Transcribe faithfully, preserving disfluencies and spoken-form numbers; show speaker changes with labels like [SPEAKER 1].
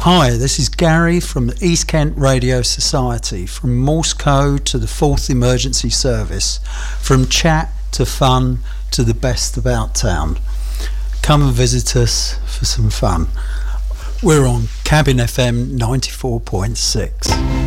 [SPEAKER 1] Hi, this is Gary from the East Kent Radio Society. From Morse code to the fourth emergency service, from chat to fun to the best about town. Come and visit us for some fun. We're on Cabin F M ninety-four point six.